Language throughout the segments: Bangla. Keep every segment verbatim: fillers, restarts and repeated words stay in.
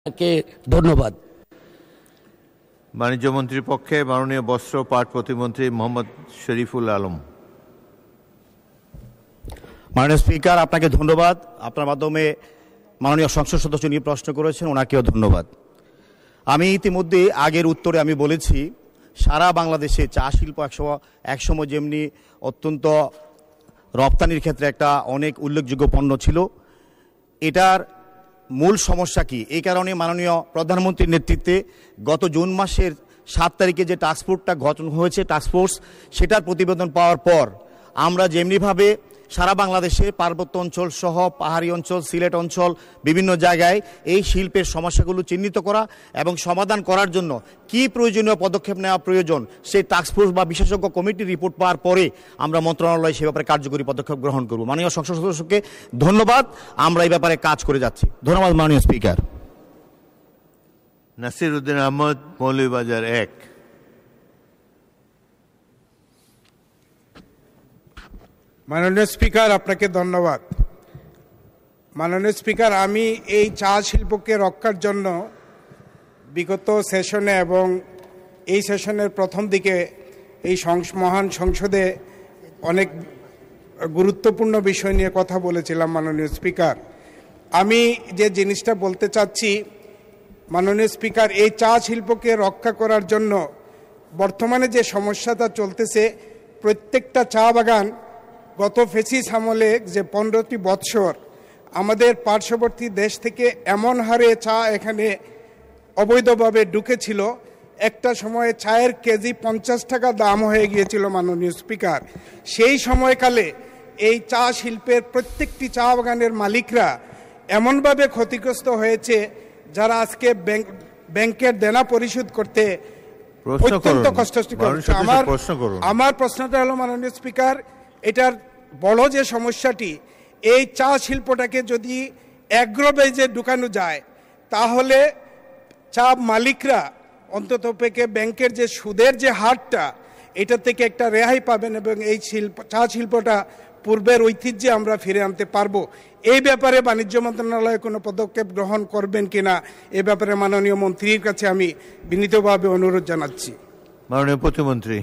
কে ধন্যবাদ। বাণিজ্য মন্ত্রীর পক্ষে মাননীয় বস্ত্র পাট প্রতিমন্ত্রী মোহাম্মদ শরীফুল আলম। মাননীয় স্পিকার, আপনাকে ধন্যবাদ। আপনার মাধ্যমে মাননীয় সংসদ সদস্য নিয়ে প্রশ্ন করেছেন, ওনাকেও ধন্যবাদ। আমি ইতিমধ্যে আগের উত্তরে আমি বলেছি, সারা বাংলাদেশে চা শিল্প একসময় একসময় যেমনি অত্যন্ত রপ্তানির ক্ষেত্রে একটা অনেক উল্লেখযোগ্য পণ্য ছিল, এটার মূল সমস্যা কি? এই কারণে মাননীয় প্রধানমন্ত্রীর নেতৃত্বে গত জুন মাসের সাত তারিখে যে টাস্কফোর্সটা গঠন হয়েছে, টাস্কফোর্স সেটার প্রতিবেদন পাওয়ার পর আমরা যেমনিভাবে সারা বাংলাদেশে পার্বত্য অঞ্চল সহ পাহাড়ি অঞ্চল, সিলেট অঞ্চল, বিভিন্ন জায়গায় এই শিল্পের সমস্যাগুলো চিহ্নিত করা এবং সমাধান করার জন্য কি প্রয়োজনীয় পদক্ষেপ নেওয়া প্রয়োজন, সেই টাস্কফোর্স বা বিশেষজ্ঞ কমিটির রিপোর্ট পাওয়ার পরে আমরা মন্ত্রণালয় সে ব্যাপারে কার্যকরী পদক্ষেপ গ্রহণ করব। মাননীয় সংসদ সদস্যকে ধন্যবাদ। আমরা এই ব্যাপারে কাজ করে যাচ্ছি। ধন্যবাদ মাননীয় স্পিকার। নাসির উদ্দিন আহমদ, মৌলভীবাজার এক। মাননীয় স্পিকার, আপনাকে ধন্যবাদ। মাননীয় স্পিকার, আমি এই চা শিল্পকে রক্ষার জন্য বিগত সেশনে এবং এই সেশনের প্রথম দিকে এই মহান সংসদে অনেক গুরুত্বপূর্ণ বিষয় নিয়ে কথা বলেছিলাম। মাননীয় স্পিকার, আমি যে জিনিসটা বলতে চাচ্ছি, মাননীয় স্পিকার, এই চা শিল্পকে রক্ষা করার জন্য বর্তমানে যে সমস্যাটা চলতেছে, প্রত্যেকটা চা বাগান গত ফেসিস আমলে যে পনেরোটি বৎসর আমাদের পার্শ্ববর্তী দেশ থেকে এমন হারে চা এখানে অবৈধভাবে ঢুকেছিল, একটা সময়ে চায়ের কেজি পঞ্চাশ টাকা দাম হয়ে গিয়েছিল। মাননীয় স্পিকার, সেই সময়কালে এই চা শিল্পের প্রত্যেকটি চা বাগানের মালিকরা এমনভাবে ক্ষতিগ্রস্ত হয়েছে, যারা আজকে ব্যাংকের দেনা পরিশোধ করতে অত্যন্ত কষ্ট করছে। আমার আমার প্রশ্নটা হলো, মাননীয় স্পিকার, এটার বড় যে সমস্যাটি, এই চা শিল্পটাকে যদি অ্যাগ্রোবেজে ঢুকানো যায়, তাহলে চা মালিকরা অন্তত পেকে ব্যাংকের যে সুদের যে হারটা, এটা থেকে একটা রেহাই পাবেন এবং এই শিল্প চা শিল্পটা পূর্বের ঐতিহ্যে আমরা ফিরে আনতে পারবো। এই ব্যাপারে বাণিজ্য মন্ত্রণালয় কোনো পদক্ষেপ গ্রহণ করবেন কিনা, এ ব্যাপারে মাননীয় মন্ত্রীর কাছে আমি বিনীতভাবে অনুরোধ জানাচ্ছি। মাননীয় প্রতিমন্ত্রী।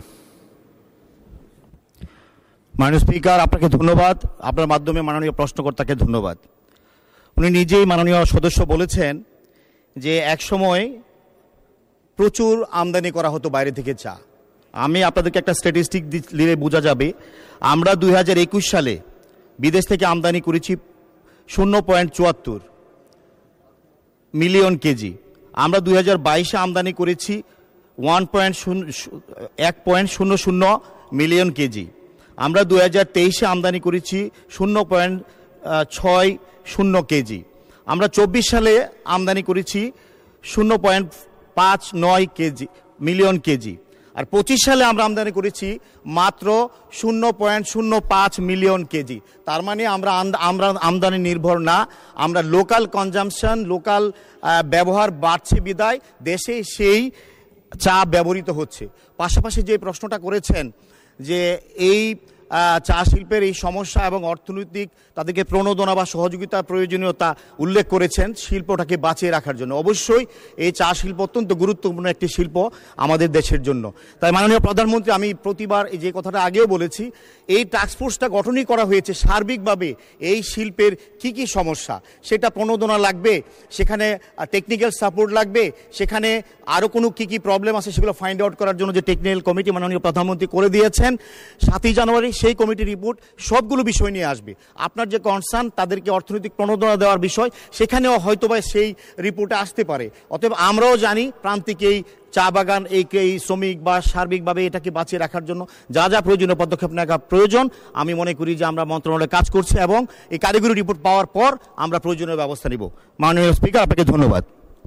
মাননীয় স্পিকার, আপনাকে ধন্যবাদ। আপনার মাধ্যমে মাননীয় প্রশ্নকর্তাকে ধন্যবাদ। উনি নিজেই মাননীয় সদস্য বলেছেন যে এক সময় প্রচুর আমদানি করা হতো বাইরে থেকে চা। আমি আপনাদেরকে একটা স্ট্যাটিস্টিক দিলে বোঝা যাবে। আমরা দুই হাজার একুশ সালে বিদেশ থেকে আমদানি করেছি শূন্য পয়েন্ট চুয়াত্তর মিলিয়ন কেজি। আমরা দুই হাজার বাইশে আমদানি করেছি ওয়ান পয়েন্ট শূন্য এক পয়েন্ট শূন্য শূন্য মিলিয়ন কেজি। আমরা দু হাজার তেইশে আমদানি করেছি শূন্য পয়েন্ট ছয় শূন্য কেজি। আমরা চব্বিশ সালে আমদানি করেছি শূন্য পয়েন্ট পাঁচ নয় কেজি মিলিয়ন কেজি। আর পঁচিশ সালে আমরা আমদানি করেছি মাত্র শূন্য পয়েন্ট শূন্য পাঁচ মিলিয়ন কেজি। তার মানে আমরা আমরা আমদানি নির্ভর না, আমরা লোকাল কনজামশন, লোকাল ব্যবহার বাড়ছে বিদায় দেশে সেই চা ব্যবহৃত হচ্ছে। পাশাপাশি যে প্রশ্নটা করেছেন যে এই চা শিল্পের এই সমস্যা এবং অর্থনৈতিক তাদেরকে প্রণোদনা বা সহযোগিতার প্রয়োজনীয়তা উল্লেখ করেছেন শিল্পটাকে বাঁচিয়ে রাখার জন্য। অবশ্যই এই চা শিল্প অত্যন্ত গুরুত্বপূর্ণ একটি শিল্প আমাদের দেশের জন্য। তাই মাননীয় প্রধানমন্ত্রী, আমি প্রতিবার যে কথাটা আগেও বলেছি, এই টাস্কফোর্সটা গঠনই করা হয়েছে সার্বিকভাবে এই শিল্পের কি কি সমস্যা, সেটা প্রণোদনা লাগবে, সেখানে টেকনিক্যাল সাপোর্ট লাগবে, সেখানে আরও কোনো কী কী প্রবলেম আছে সেগুলো ফাইন্ড আউট করার জন্য যে টেকনিক্যাল কমিটি মাননীয় প্রধানমন্ত্রী করে দিয়েছেন সাতই জানুয়ারি, সেই কমিটির রিপোর্ট সবগুলো বিষয় নিয়ে আসবে। আপনার যে কনসার্ন তাদেরকে অর্থনৈতিক প্রণোদনা দেওয়ার বিষয়, সেখানেও হয়তোবা সেই রিপোর্টে আসতে পারে। অতএব আমরাও জানি প্রান্তিক এই চা বাগান এই এই শ্রমিক বা সার্বিকভাবে এটাকে বাঁচিয়ে রাখার জন্য যা যা প্রয়োজনীয় পদক্ষেপ নেওয়া প্রয়োজন, আমি মনে করি যে আমরা মন্ত্রণালয়ে কাজ করছি এবং এই কারিগরি রিপোর্ট পাওয়ার পর আমরা প্রয়োজনীয় ব্যবস্থা নিব। মাননীয় স্পিকার, আপনাকে ধন্যবাদ।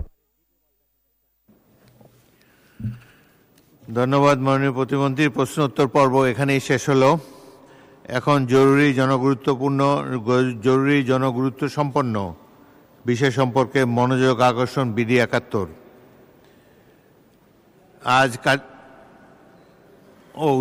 ধন্যবাদ মাননীয় প্রতিমন্ত্রী। প্রশ্ন উত্তর পর্ব এখানেই শেষ হলো। এখন জরুরি জনগুরুত্বপূর্ণ জরুরি জনগুরুত্ব সম্পন্ন বিষয় সম্পর্কে মনোযোগ আকর্ষণ বিডি একাত্তর। আজ ও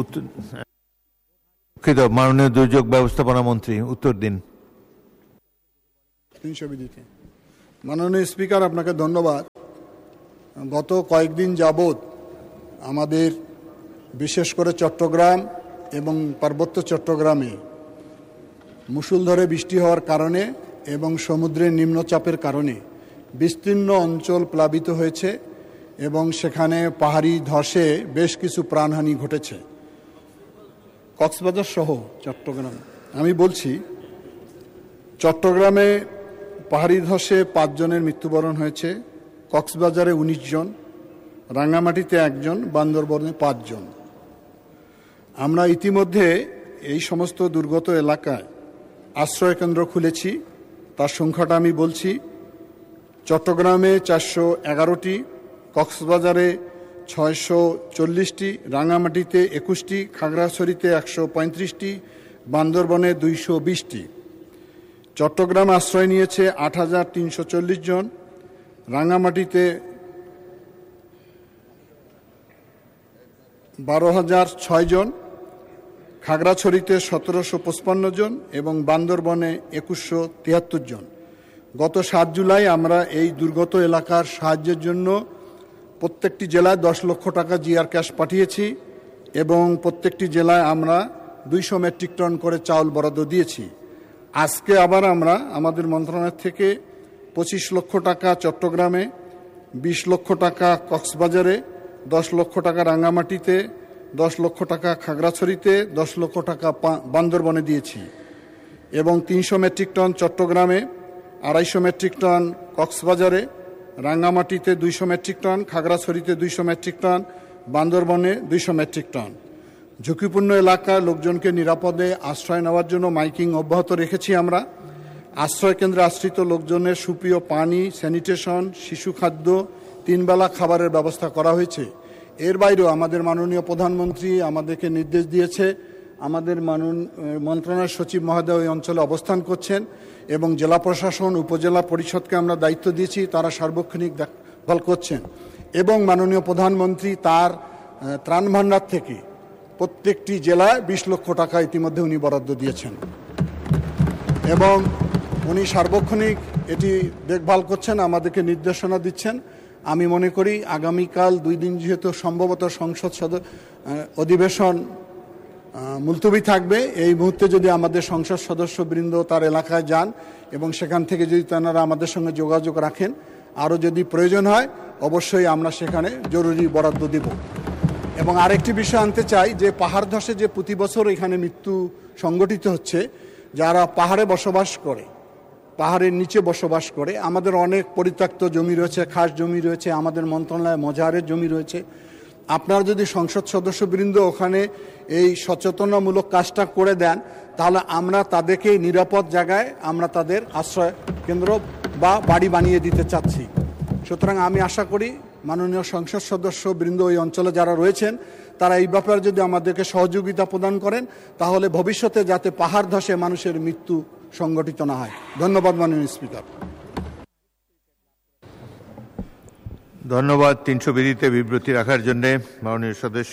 মাননীয় দুর্যোগ ব্যবস্থাপনা মন্ত্রী উত্তর দিন। মাননীয় স্পিকার, আপনাকে ধন্যবাদ। গত কয়েকদিন যাবৎ আমাদের বিশেষ করে চট্টগ্রাম এবং পার্বত্য চট্টগ্রামে মুষলধারে বৃষ্টি হওয়ার কারণে এবং সমুদ্রের নিম্নচাপের কারণে বিস্তীর্ণ অঞ্চল প্লাবিত হয়েছে এবং সেখানে পাহাড়ি ধসে বেশ কিছু প্রাণহানি ঘটেছে। কক্সবাজার সহ চট্টগ্রাম, আমি বলছি চট্টগ্রামে পাহাড়ি ধসে পাঁচজনের মৃত্যুবরণ হয়েছে, কক্সবাজারে উনিশ জন, রাঙ্গামাটিতে একজন, বান্দরবনে পাঁচজন। আমরা ইতিমধ্যে এই সমস্ত দুর্গত এলাকায় আশ্রয়কেন্দ্র খুলেছি, তার সংখ্যাটা আমি বলছি। চট্টগ্রামে চারশো এগারোটি, কক্সবাজারে ছয়শো চল্লিশটি, রাঙ্গামাটিতে একুশটি, খাগড়াছড়িতে একশো পঁয়ত্রিশটি, বান্দরবনে দুইশো বিশটি। চট্টগ্রামে আশ্রয় নিয়েছে আট হাজার তিনশো চল্লিশ জন, রাঙ্গামাটিতে বারো হাজার ছয় জন, খাগড়াছড়িতে সতেরোশো পঁচপান্ন জন এবং বান্দরবনে একুশশো তিয়াত্তর জন। গত সাত জুলাই আমরা এই দুর্গত এলাকার সাহায্যের জন্য প্রত্যেকটি জেলায় দশ লক্ষ টাকা জিআর ক্যাশ পাঠিয়েছি এবং প্রত্যেকটি জেলায় আমরা দুইশো মেট্রিক টন করে চাউল বরাদ্দ দিয়েছি। আজকে আবার আমরা আমাদের মন্ত্রণালয় থেকে পঁচিশ লক্ষ টাকা চট্টগ্রামে, বিশ লক্ষ টাকা কক্সবাজারে, দশ লক্ষ টাকা রাঙ্গামাটিতে, দশ লক্ষ টাকা খাগড়াছড়িতে, দশ লক্ষ টাকা বান্দরবনে দিয়েছি এবং তিনশো মেট্রিক টন চট্টগ্রামে, আড়াইশো মেট্রিক টন কক্সবাজারে, রাঙ্গামাটিতে দুইশো মেট্রিক টন, খাগড়াছড়িতে দুইশো মেট্রিক টন, বান্দরবনে দুইশো মেট্রিক টন। ঝুঁকিপূর্ণ এলাকায় লোকজনকে নিরাপদে আশ্রয় নেওয়ার জন্য মাইকিং অব্যাহত রেখেছি আমরা। আশ্রয় কেন্দ্রে আশ্রিত লোকজনের সুপেয় পানি, স্যানিটেশন, শিশু খাদ্য, তিনবেলা খাবারের ব্যবস্থা করা হয়েছে। এর বাইরেও আমাদের মাননীয় প্রধানমন্ত্রী আমাদেরকে নির্দেশ দিয়েছে, আমাদের মানন মন্ত্রণালয় সচিব মহোদয় ওই অঞ্চলে অবস্থান করছেন এবং জেলা প্রশাসন, উপজেলা পরিষদকে আমরা দায়িত্ব দিয়েছি, তারা সার্বক্ষণিক দেখভাল করছেন এবং মাননীয় প্রধানমন্ত্রী তার ত্রাণ ভাণ্ডার থেকে প্রত্যেকটি জেলায় বিশ লক্ষ টাকা ইতিমধ্যে উনি বরাদ্দ দিয়েছেন এবং উনি সার্বক্ষণিক এটি দেখভাল করছেন, আমাদেরকে নির্দেশনা দিচ্ছেন। আমি মনে করি আগামীকাল দুই দিন যেহেতু সম্ভবত সংসদ সদস্য অধিবেশন মুলতবি থাকবে, এই মুহূর্তে যদি আমাদের সংসদ সদস্যবৃন্দ তার এলাকায় যান এবং সেখান থেকে যদি তারা আমাদের সঙ্গে যোগাযোগ রাখেন, আরও যদি প্রয়োজন হয় অবশ্যই আমরা সেখানে জরুরি বরাদ্দ দেব। এবং আরেকটি বিষয় আনতে চাই যে পাহাড় ধসে যে প্রতি বছর এখানে মৃত্যু সংঘটিত হচ্ছে, যারা পাহাড়ে বসবাস করে, পাহাড়ের নিচে বসবাস করে, আমাদের অনেক পরিত্যক্ত জমি রয়েছে, খাস জমি রয়েছে, আমাদের মন্ত্রণালয়ে মজাহারের জমি রয়েছে। আপনারা যদি সংসদ সদস্যবৃন্দ ওখানে এই সচেতনামূলক কাজটা করে দেন, তাহলে আমরা তাদেরকে নিরাপদ জায়গায় আমরা তাদের আশ্রয় কেন্দ্র বা বাড়ি বানিয়ে দিতে চাচ্ছি। সুতরাং আমি আশা করি মাননীয় সংসদ সদস্যবৃন্দ ওই অঞ্চলে যারা রয়েছেন তারা এই ব্যাপারে যদি আমাদেরকে সহযোগিতা প্রদান করেন, তাহলে ভবিষ্যতে যাতে পাহাড় ধসে মানুষের মৃত্যু সংঘটিত না হয়। ধন্যবাদ মাননীয় স্পিকার। ধন্যবাদ তিনশো বিধিতে বিবৃতি রাখার জন্য মাননীয় সদস্য।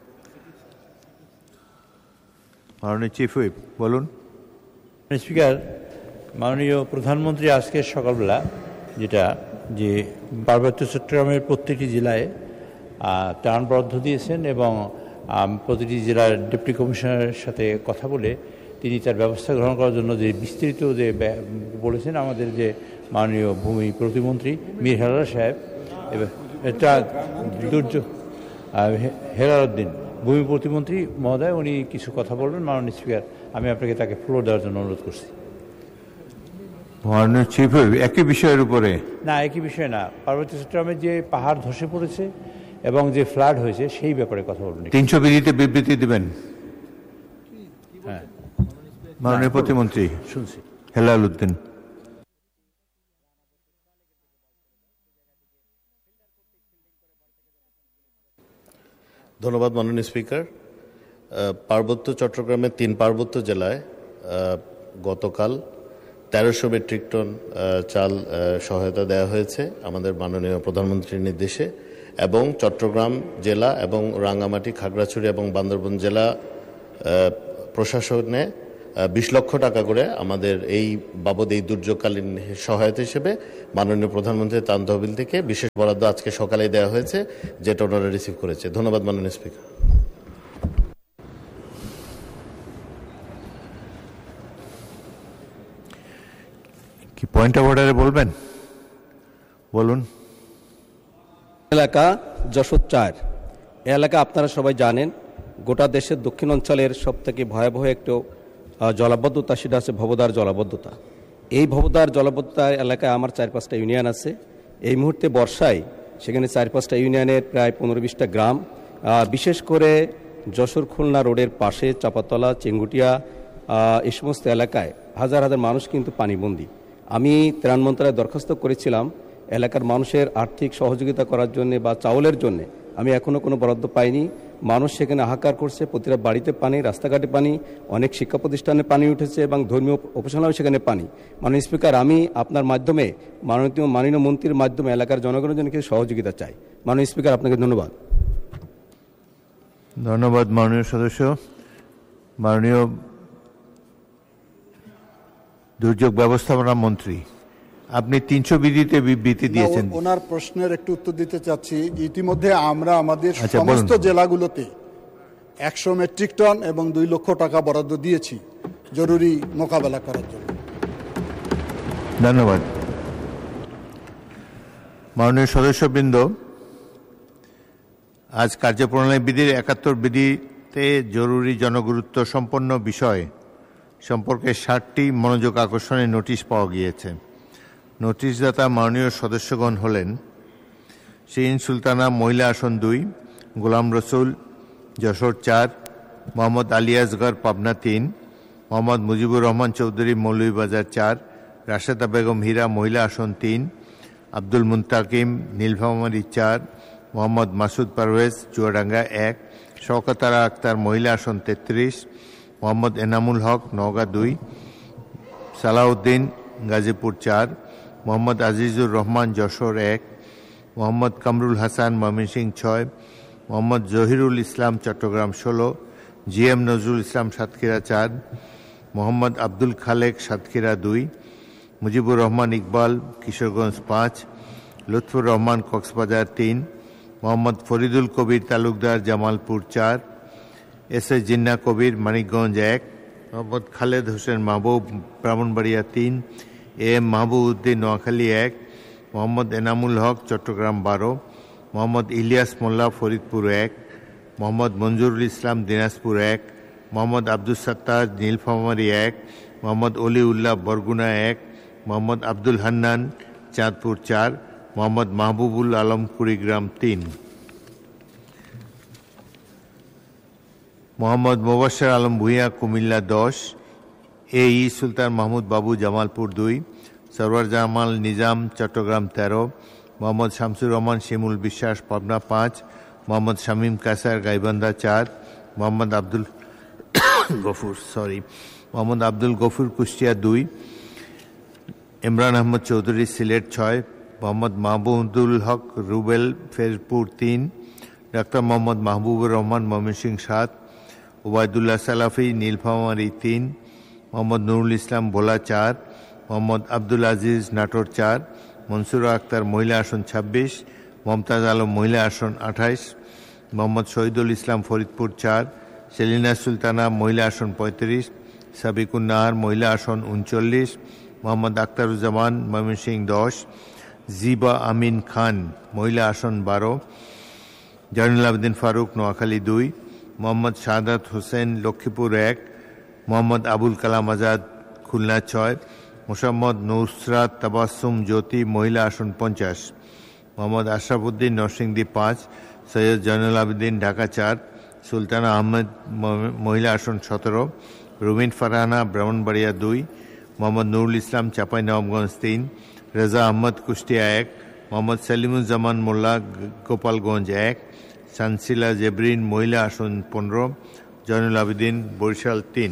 মাননীয় চিফ হুইপ বলুন। স্পিকার, মাননীয় প্রধানমন্ত্রী আজকে সকালবেলা যেটা যে পার্বত্য চট্টগ্রামের প্রত্যেকটি জেলায় ত্রাণ বরাদ্দ দিয়েছেন এবং প্রতিটি জেলার ডেপুটি কমিশনারের সাথে কথা বলে তিনি তার ব্যবস্থা গ্রহণ করার জন্য যে বিস্তৃত যে বলেছেন আমাদের যে মাননীয় ভূমি প্রতিমন্ত্রী মীর হেলাল সাহেব, এটা দুর্যোগ হেলালউদ্দিন ভূমি প্রতিমন্ত্রী মহোদয়, উনি কিছু কথা বলবেন। মাননীয় স্পিকার, আমি আপনাকে তাকে ফ্লোর দেওয়ার জন্য অনুরোধ করছি। মাননীয় চিফ হুইপ একই বিষয়ের উপরে না, একই বিষয় না, পার্বত্য চট্টগ্রামের যে পাহাড় ধসে পড়েছে এবং যে ফ্লাড হয়েছে সেই ব্যাপারে কথা বলবেন। তিনশো বিধিতে বিবৃতি দেবেন। হ্যাঁ, মাননীয় প্রতিমন্ত্রী শুনছি। হেলালউদ্দিন। ধন্যবাদ মাননীয় স্পিকার। পার্বত্য চট্টগ্রামের তিন পার্বত্য জেলায় গতকাল তেরোশো মেট্রিক টন চাল সহায়তা দেওয়া হয়েছে আমাদের মাননীয় প্রধানমন্ত্রীর নির্দেশে, এবং চট্টগ্রাম জেলা এবং রাঙ্গামাটি, খাগড়াছড়ি এবং বান্দরবন জেলা প্রশাসনে বিশ লক্ষ টাকা করে আমাদের এই বাবদ এই দুর্যোগকালীন সহায়তা হিসেবে মাননীয় প্রধানমন্ত্রীর ত্রাণ তহবিল থেকে বিশেষ বরাদ্দ আজকে সকালে দেওয়া হয়েছে, যেটা ওনারা রিসিভ করেছে। ধন্যবাদ মাননীয় স্পিকার। কি পয়েন্ট অফ অর্ডারে বলবেন? বলুন। এলাকা যশোর চার এলাকা আপনারা সবাই জানেন, গোটা দেশের দক্ষিণ অঞ্চলের সব থেকে ভয়াবহ একটু জলাবদ্ধতা, সেটা আছে ভবদার জলাবদ্ধতা। এই ভবদার জলাবদ্ধতা এলাকায় আমার চার পাঁচটা ইউনিয়ন আছে। এই মুহূর্তে বর্ষায় সেখানে চার পাঁচটা ইউনিয়নের প্রায় পনেরো বিশটা গ্রাম, বিশেষ করে যশোর খুলনা রোডের পাশে চাপাতলা, চেঙ্গুটিয়া, এই সমস্ত এলাকায় হাজার হাজার মানুষ কিন্তু পানিবন্দী। আমি ত্রাণ মন্ত্রণালয়ে দরখাস্ত করেছিলাম এলাকার মানুষের আর্থিক সহযোগিতা করার জন্য বা চাউলের জন্য। আমি এখনও কোনো বরাদ্দ পাইনি। মানুষ সেখানে হাহাকার করছে, প্রতিটা বাড়িতে পানি, রাস্তাঘাটে পানি, অনেক শিক্ষা প্রতিষ্ঠানে পানি উঠেছে এবং ধর্মীয় উপাসনাও সেখানে পানি। মাননীয় স্পিকার, আমি আপনার মাধ্যমে মাননীয় মাননীয় মন্ত্রীর মাধ্যমে এলাকার জনগণের জন্য কিছু সহযোগিতা চাই। মাননীয় স্পিকার, আপনাকে ধন্যবাদ। ধন্যবাদ মাননীয় সদস্য। মাননীয় দুর্যোগ ব্যবস্থাপনা মন্ত্রী, আপনি তিনশো বিধিতে বিবৃতি দিয়েছেন। ওনার প্রশ্নের একটু উত্তর দিতে চাচ্ছি। ইতিমধ্যে আমরা আমাদের আচ্ছা, সমস্ত বলুন। জেলাগুলোতে একশো মেট্রিক টন এবং দুই লক্ষ টাকা বরাদ্দ দিয়েছি জরুরি মোকাবেলা করার জন্য। ধন্যবাদ মাননীয় সদস্যবৃন্দ। আজ কার্যপ্রণালী বিধির একাত্তর বিধিতে জরুরি জনগুরুত্ব সম্পন্ন বিষয় সম্পর্কে ষাটটি মনোযোগ আকর্ষণের নোটিশ পাওয়া গিয়েছে। নোটিশদাতা মাননীয় সদস্যগণ হলেন শিরিন সুলতানা মহিলা আসন দুই, গোলাম রসুল যশোর চার, মোহাম্মদ আলী আসগর পাবনা তিন, মোহাম্মদ মুজিবুর রহমান চৌধুরী মৌলভীবাজার চার, রাশেদা বেগম হীরা মহিলা আসন তিন, আব্দুল মুন্তাকিম নীলফামারী চার, মোহাম্মদ মাসুদ পারভেজ চুয়াডাঙ্গা এক, শওকত আরা আক্তার মহিলা আসন তেত্রিশ, মোহাম্মদ এনামুল হক নওগাঁ দুই, সালাউদ্দিন গাজীপুর চার, মোহাম্মদ আজিজুর রহমান যশোর এক, মোহাম্মদ কামরুল হাসান ময়মনসিংহ ছয়, মোহাম্মদ জহিরুল ইসলাম চট্টগ্রাম ষোলো, জি এম নজরুল ইসলাম সাতক্ষীরা চার, মোহাম্মদ আব্দুল খালেক সাতক্ষীরা দুই, মুজিবুর রহমান ইকবাল কিশোরগঞ্জ পাঁচ, লুৎফুর রহমান কক্সবাজার তিন, মোহাম্মদ ফরিদুল কবির তালুকদার জামালপুর চার, এস এ জিন্না কবির মানিকগঞ্জ এক, মোহাম্মদ খালেদ হোসেন মাহবুব ব্রাহ্মণবাড়িয়া তিন, এ এম মাহবুব উদ্দিন নোয়াখালী এক, মোহাম্মদ এনামুল হক চট্টগ্রাম বারো, মোহাম্মদ ইলিয়াস মোল্লা ফরিদপুর এক, মোহাম্মদ মঞ্জুরুল ইসলাম দিনাজপুর এক, মোহাম্মদ আব্দুল সত্তার নীলফামারী এক, মোহাম্মদ অলি উল্লাহ বরগুনা এক, মোহাম্মদ আব্দুল হান্নান চাঁদপুর চার, মোহাম্মদ মাহবুবুল আলম কুড়িগ্রাম তিন, মোহাম্মদ মোবাশ্বের আলম ভূঁইয়া কুমিল্লা দশ, এ ই সুলতান মাহমুদ বাবু জামালপুর দুই, সরওয়ার জামাল নিজাম চট্টগ্রাম তেরো, মোহাম্মদ শামসুর রহমান শিমুল বিশ্বাস পাবনা পাঁচ, মোহাম্মদ শামীম কাসার গাইবান্ধা চার, মোহাম্মদ আব্দুল গফুর সরি মোহাম্মদ আব্দুল গফুর কুষ্টিয়া দুই, ইমরান আহমদ চৌধুরী সিলেট ছয়, মোহাম্মদ মাহবুবুল হক রুবেল ফেরপুর তিন, ডাক্তার মোহাম্মদ মাহবুবুর রহমান ময়মনসিংহ সাত, ওবায়দুল্লাহ সালাফি নীলফামারী তিন, মোহাম্মদ নুরুল ইসলাম ভোলা চার, মোহাম্মদ আব্দুল আজিজ নাটোর চার, মনসুরা আক্তার মহিলা আসন ছাব্বিশ, মমতাজ আলম মহিলা আসন আঠাইশ, মোহাম্মদ শহীদুল ইসলাম ফরিদপুর চার, সেলিনা সুলতানা মহিলা আসন পঁয়ত্রিশ, সাবিকুন নাহার মহিলা আসন উনচল্লিশ, মোহাম্মদ আক্তারুজ্জামান ময়মনসিংহ দশ, জিবা আমিন খান মহিলা আসন বারো, জয়নুল আবেদিন ফারুক নোয়াখালী দুই, মোহাম্মদ শাহাদাত হোসেন লক্ষ্মীপুর এক, মোহাম্মদ আবুল কালাম আজাদ খুলনা ছয়, মোসাম্মদ নুসরাত তাবাসসুম জ্যোতি মহিলা আসন পঞ্চাশ, মোহাম্মদ আশরাফুদ্দিন নরসিংদী পাঁচ, সৈয়দ জয়নুল আবেদিন ঢাকা চার, সুলতানা আহমেদ মহিলা আসন সতেরো, রুমিন ফারহানা ব্রাহ্মণবাড়িয়া দুই, মোহাম্মদ নুরুল ইসলাম চাঁপাইনবাবগঞ্জ তিন, রেজা আহমদ কুষ্টিয়া এক, মোহাম্মদ সেলিমুজ্জামান মোল্লা গোপালগঞ্জ এক, সানসিলা জেবরিন মহিলা আসন পনেরো, জয়নুল আবেদিন বরিশাল তিন।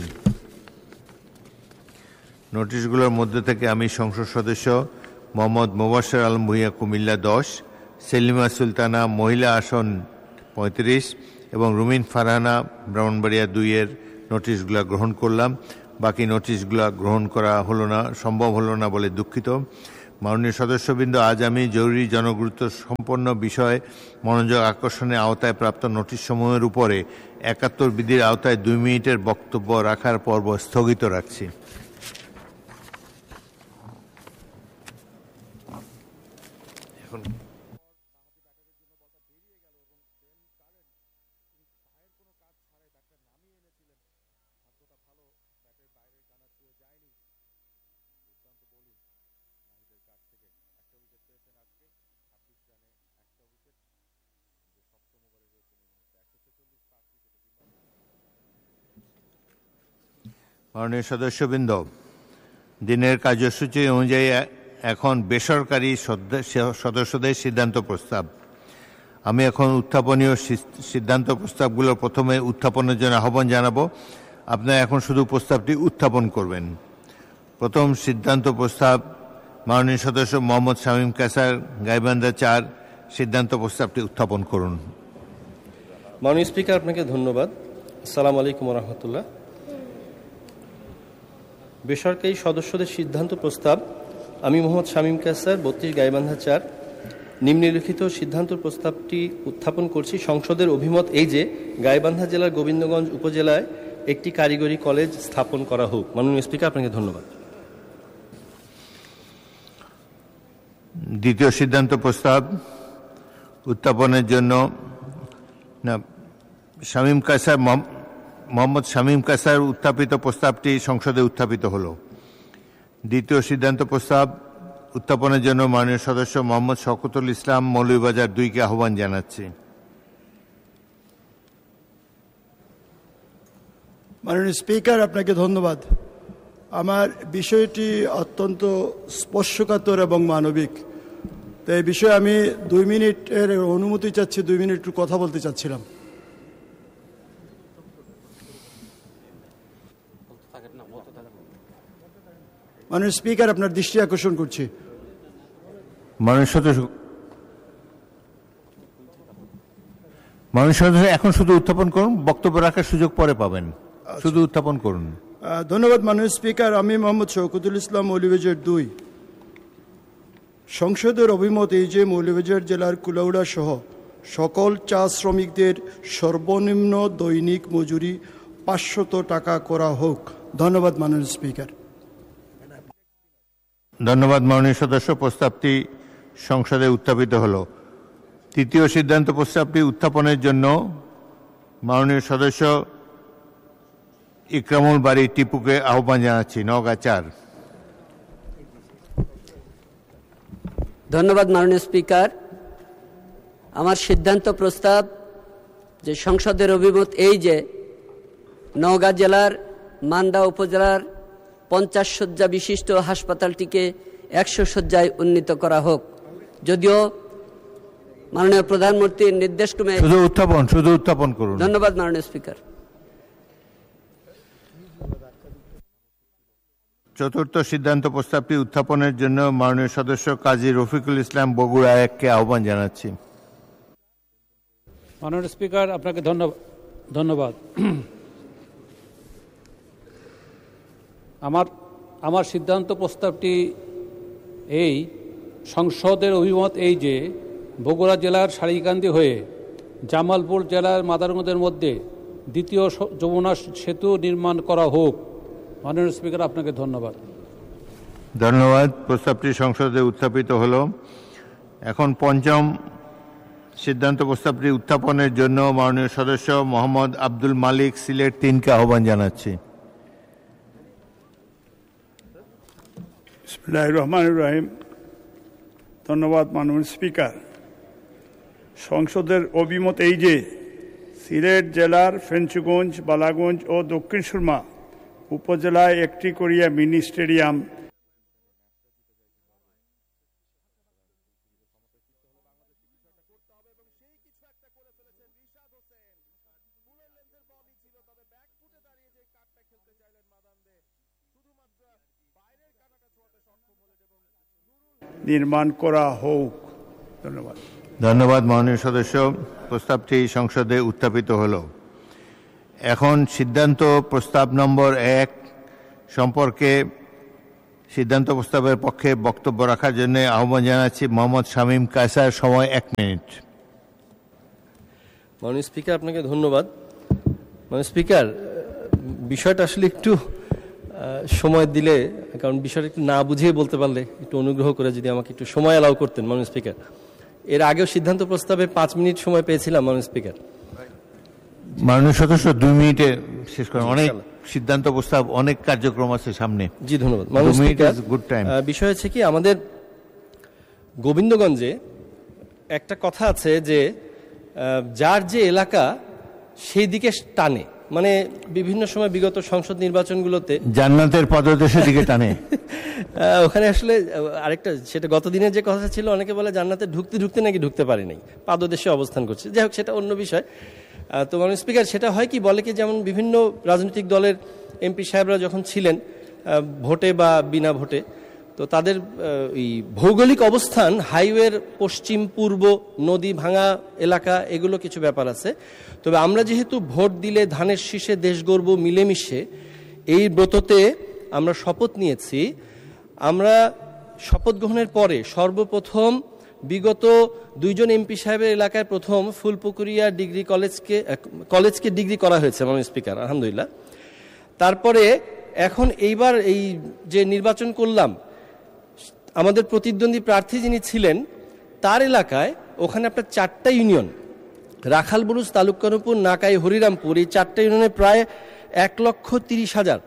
নোটিশগুলোর মধ্যে থেকে আমি সংসদ সদস্য মোহাম্মদ মোবাশ্বের আলম ভূঁইয়া কুমিল্লা দশ, সেলিমা সুলতানা মহিলা আসন পঁয়ত্রিশ এবং রুমিন ফারহানা ব্রাহ্মণবাড়িয়া দুইয়ের নোটিশগুলো গ্রহণ করলাম। বাকি নোটিশগুলো গ্রহণ করা হলো না, সম্ভব হলো না বলে দুঃখিত। মাননীয় সদস্যবৃন্দ, আজ আমি জরুরি জনগুরুত্ব সম্পন্ন বিষয় মনোযোগ আকর্ষণের আওতায় প্রাপ্ত নোটিশসমূহের উপরে একাত্তর বিধির আওতায় দুই মিনিটের বক্তব্য রাখার পর্ব স্থগিত রাখছি। এখন মাননীয় সদস্যবৃন্দ, দিনের কার্যসূচি অনুযায়ী এখন বেসরকারি সদস্যদের সিদ্ধান্ত প্রস্তাব। আমি এখন উত্থাপনীয় সিদ্ধান্ত প্রস্তাবগুলো প্রথমে উত্থাপনের জন্য আহ্বান জানাবো। আপনারা এখন শুধু প্রস্তাবটি উত্থাপন করবেন। প্রথম সিদ্ধান্ত প্রস্তাব মাননীয় সদস্য মোহাম্মদ শামীম কায়সার, গাইবান্ধা চার, সিদ্ধান্ত প্রস্তাবটি উত্থাপন করুন। মাননীয় স্পিকার, আপনাকে ধন্যবাদ। আসসালামু আলাইকুম রহমতুল্লাহ। বেসরকারি সদস্যদের সিদ্ধান্ত প্রস্তাব। আমি মোহাম্মদ শামীম কায়সার, বত্রিশ, গাইবান্ধা চার, নিম্নলিখিত সিদ্ধান্ত প্রস্তাবটি উত্থাপন করছি। সংসদের অভিমত এই যে গাইবান্ধা জেলার গোবিন্দগঞ্জ উপজেলায় একটি কারিগরি কলেজ স্থাপন করা হোক। মাননীয় স্পিকার, আপনাকে ধন্যবাদ। দ্বিতীয় সিদ্ধান্ত প্রস্তাব উত্থাপনের জন্য না শামীম কায়সার মোহাম্মদ শামীম কায়সার উত্থাপিত প্রস্তাবটি সংসদে উত্থাপিত হল। দ্বিতীয় সিদ্ধান্ত প্রস্তাব উত্থাপনের জন্য মাননীয় সদস্য মোহাম্মদ শওকতুল ইসলাম, মৌলভীবাজার দুইকে আহ্বান জানাচ্ছি। মাননীয় স্পিকার, আপনাকে ধন্যবাদ। আমার বিষয়টি অত্যন্ত স্পর্শকাতর এবং মানবিক, তো এই বিষয়ে আমি দুই মিনিটের অনুমতি চাচ্ছি, দুই মিনিট কথা বলতে চাচ্ছিলাম। মাননীয় স্পিকার, আপনার দৃষ্টি আকর্ষণ করছি। মাননীয় সদস্য মাননীয় সদস্য এখন শুধু উত্থাপন করুন, বক্তব্য রাখার সুযোগ পরে পাবেন। শুধু উত্থাপন করুন। ধন্যবাদ মাননীয় স্পিকার। আমি মোহাম্মদ শওকতুল ইসলাম, মৌলভীবাজার দুই। সংসদের অভিমত এই যে মৌলভীবাজার জেলার কুলাউড়া সহ সকল চা শ্রমিকদের সর্বনিম্ন দৈনিক মজুরি পাঁচশত টাকা করা হোক। ধন্যবাদ মাননীয় স্পিকার। ধন্যবাদ মাননীয় সদস্য। প্রস্তাবটি সংসদে উত্থাপিত হল। তৃতীয় সিদ্ধান্ত প্রস্তাবটি উত্থাপনের জন্য মাননীয় সদস্য ইকরামুল বারী টিপুকে আহ্বান জানাচ্ছি। নওগাঁ চার। ধন্যবাদ মাননীয় স্পিকার। আমার সিদ্ধান্ত প্রস্তাব যে সংসদের অভিমত এই যে নওগাঁ জেলার মান্দা উপজেলার পঞ্চাশ শয্যা বিশিষ্ট হাসপাতালটিকে একশো শয্যায় উন্নীত করা হোক। যদিও মাননীয় প্রধানমন্ত্রীর নির্দেশক্রমে শুধু উত্থাপন শুধু উত্থাপন করুন। ধন্যবাদ মাননীয় স্পিকার। চতুর্থ সিদ্ধান্ত প্রস্তাবটি উত্থাপনের জন্য মাননীয় সদস্য কাজী রফিকুল ইসলাম, বগুড়া এককে আহ্বান জানাচ্ছি। মাননীয় স্পিকার, আপনাকে ধন্যবাদ। আমার আমার সিদ্ধান্ত প্রস্তাবটি এই সংসদের অভিমত এই যে বগুড়া জেলার সারিকান্দি হয়ে জামালপুর জেলার মাদারগঞ্জের মধ্যে দ্বিতীয় যমুনা সেতু নির্মাণ করা হোক। মাননীয় স্পিকার, আপনাকে ধন্যবাদ। ধন্যবাদ। প্রস্তাবটি সংসদে উত্থাপিত হল। এখন পঞ্চম সিদ্ধান্ত প্রস্তাবটি উত্থাপনের জন্য মাননীয় সদস্য মোহাম্মদ আব্দুল মালিক, সিলেট তিনকে আহ্বান জানাচ্ছি। বিসমিল্লাহির রহমানির রহিম। ধন্যবাদ মাননীয় স্পিকার। সংসদের অভিমত এই যে সিলেট জেলার ফেঞ্চুগঞ্জ, বালাগঞ্জ ও দক্ষিণ সুরমা উপজেলায় একটি করিয়া মিনি স্টেডিয়াম নির্মাণ করা হোক। ধন্যবাদ। ধন্যবাদ মাননীয় সদস্য। প্রস্তাবটি সংসদে উত্থাপিত হল। এখন সিদ্ধান্ত প্রস্তাব নম্বর এক সম্পর্কে সিদ্ধান্ত প্রস্তাবের পক্ষে বক্তব্য রাখার জন্য আহ্বান জানাচ্ছি মোহাম্মদ শামীম কায়সার। সময় এক মিনিট। মাননীয় স্পিকার, আপনাকে ধন্যবাদ। মাননীয় স্পিকার, বিষয়টা আসলে একটু সময় দিলে, কারণ বিষয়টা একটু না বুঝিয়ে বলতে পারলে একটু অনুগ্রহ করে যদি আমাকে একটু সময় অ্যালাউ করতেন মাননীয় স্পিকার। এর আগেও সিদ্ধান্ত প্রস্তাবে পাঁচ মিনিট সময় পেয়েছিলাম মাননীয় স্পিকার। মাননীয় সদস্য দুই মিনিটে শেষ করেন। অনেক সিদ্ধান্ত প্রস্তাব, অনেক কার্যক্রম আছে সামনে। জি ধন্যবাদ মাননীয় স্পিকার। Good time. বিষয় হচ্ছে কি, আমাদের গোবিন্দগঞ্জে একটা কথা আছে যে যার যে এলাকা সেই দিকে টানে, মানে বিভিন্ন সময় বিগত সংসদ নির্বাচনগুলোতে জান্নাতের পদদেশের দিকে টানে। ওখানে আসলে আরেকটা, সেটা গত দিনের যে কথা ছিল, অনেকে বলে জান্নাতে ঢুকতে ঢুকতে নাকি ঢুকতে পারে নাই, পাদদেশে অবস্থান করছে। যাই হোক, সেটা অন্য বিষয়। তো মাননীয় স্পিকার, সেটা হয় কি, বলে কি, যেমন বিভিন্ন রাজনৈতিক দলের এমপি সাহেবরা যখন ছিলেন ভোটে বা বিনা ভোটে, তো তাদের এই ভৌগোলিক অবস্থান, হাইওয়ের পশ্চিম পূর্ব, নদী ভাঙা এলাকা, এগুলো কিছু ব্যাপার আছে। তবে আমরা যেহেতু ভোট দিলে ধানের শীষে দেশ গড়ব মিলেমিশে, এই ব্রততে আমরা শপথ নিয়েছি। আমরা শপথ গ্রহণের পরে সর্বপ্রথম বিগত দুইজন এমপি সাহেবের এলাকায় প্রথম ফুলপুকুরিয়া ডিগ্রি কলেজকে কলেজকে ডিগ্রি করা হয়েছে মাননীয় স্পিকার, আলহামদুলিল্লাহ। তারপরে এখন এইবার এই যে নির্বাচন করলাম, আমাদের প্রতিদ্বন্দ্বী প্রার্থী যিনি ছিলেন তার এলাকায়, ওখানে আপনার চারটা ইউনিয়ন, রাখালবুরুজ, তালুককানুপুর, নাকাই, হরিরামপুর, এই চারটা ইউনিয়নে প্রায় এক লক্ষ তিরিশ হাজার